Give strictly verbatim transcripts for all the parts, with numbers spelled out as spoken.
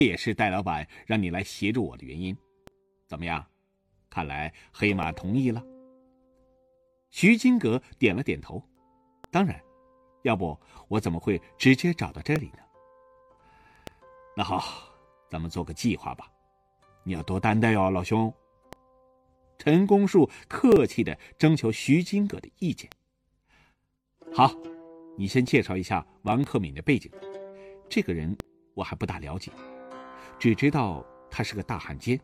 这也是戴老板让你来协助我的原因。怎么样？看来黑马同意了。徐金阁点了点头，当然，要不我怎么会直接找到这里呢？那好，咱们做个计划吧。你要多担待哟，老兄。陈公树客气地征求徐金阁的意见。好，你先介绍一下王克敏的背景。这个人我还不大了解，只知道他是个大汉奸。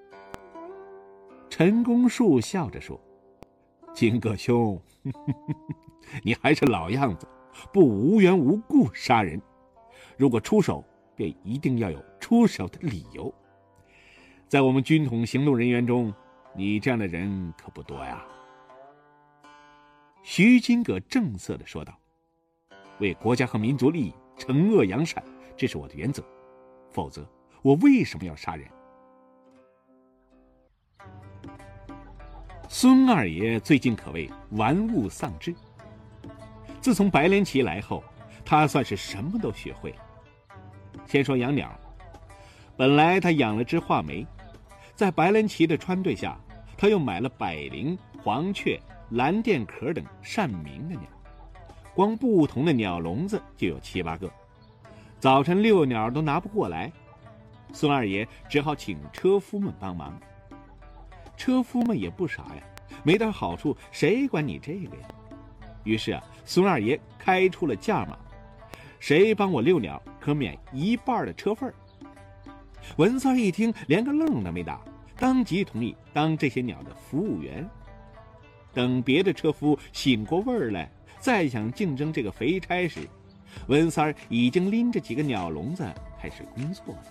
陈公树笑着说：金阁兄，呵呵呵你还是老样子，不无缘无故杀人。如果出手，便一定要有出手的理由。在我们军统行动人员中，你这样的人可不多呀。徐金阁正色地说道：为国家和民族利益惩恶扬善，这是我的原则，否则我为什么要杀人？孙二爷最近可谓玩物丧志。自从白莲奇来后，他算是什么都学会了。先说养鸟，本来他养了只画眉，在白莲奇的穿对下，他又买了百灵、黄雀、蓝靛壳等善鸣的鸟，光不同的鸟笼子就有七八个。早晨遛鸟都拿不过来，孙二爷只好请车夫们帮忙。车夫们也不傻呀，没点好处谁管你这个呀？于是啊，孙二爷开出了价码，谁帮我遛鸟可免一半的车费。文三一听连个愣都没打，当即同意当这些鸟的服务员。等别的车夫醒过味儿来，再想竞争这个肥差时，文三已经拎着几个鸟笼子开始工作了。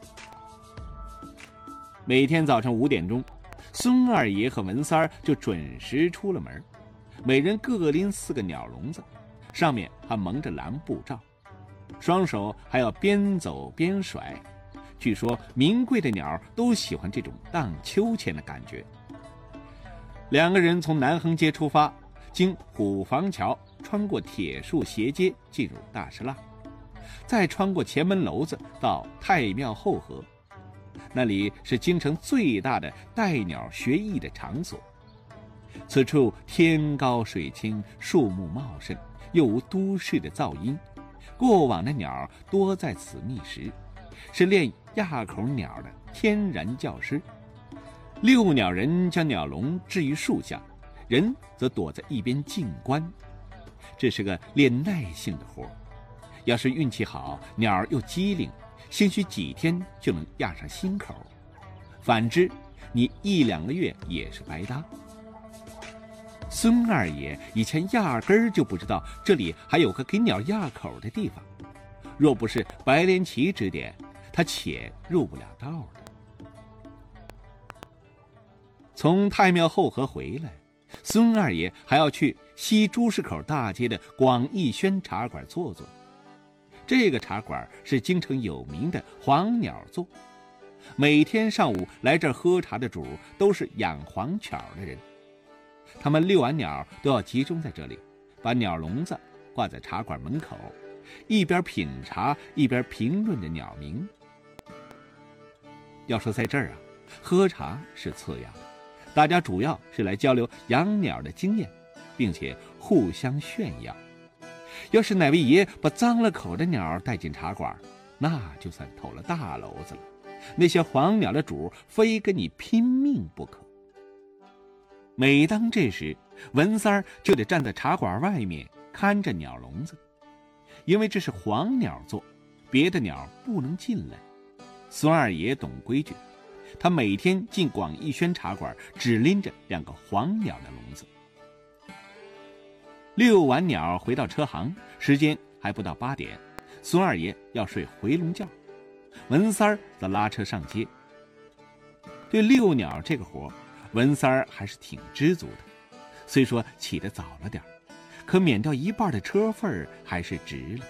每天早上五点钟，孙二爷和文三就准时出了门，每人各拎四个鸟笼子，上面还蒙着蓝布罩，双手还要边走边甩。据说名贵的鸟都喜欢这种荡秋千的感觉。两个人从南横街出发，经虎坊桥，穿过铁树斜街进入大石蜡，再穿过前门楼子到太庙后河。那里是京城最大的带鸟学艺的场所。此处天高水清，树木茂盛，又无都市的噪音，过往的鸟多在此觅食，是练亚口鸟的天然教师。遛鸟人将鸟笼置于树下，人则躲在一边静观。这是个练耐性的活，要是运气好，鸟又机灵，兴许几天就能压上心口，反之你一两个月也是白搭。孙二爷以前压根儿就不知道这里还有个给鸟压口的地方，若不是白莲奇指点，他且入不了道的。从太庙后河回来，孙二爷还要去西朱市口大街的广义轩茶馆坐坐。这个茶馆是京城有名的黄鸟座，每天上午来这儿喝茶的主都是养黄巧的人，他们遛完鸟都要集中在这里，把鸟笼子挂在茶馆门口，一边品茶一边评论着鸟鸣。要说在这儿啊，喝茶是次要的，大家主要是来交流养鸟的经验，并且互相炫耀。要是哪位爷把脏了口的鸟带进茶馆，那就算偷了大娄子了，那些黄鸟的主非跟你拼命不可。每当这时，文三儿就得站在茶馆外面看着鸟笼子，因为这是黄鸟座，别的鸟不能进来。孙二爷懂规矩，他每天进广义轩茶馆只拎着两个黄鸟的笼子。遛完鸟回到车行，时间还不到八点，孙二爷要睡回笼觉，文三儿则拉车上街。对遛鸟这个活，文三儿还是挺知足的，虽说起得早了点，可免掉一半的车费还是值了。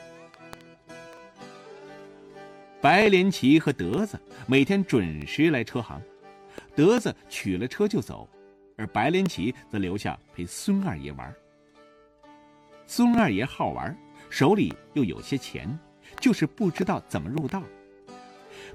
白莲奇和德子每天准时来车行，德子取了车就走，而白莲奇则留下陪孙二爷玩。孙二爷好玩，手里又有些钱，就是不知道怎么入道，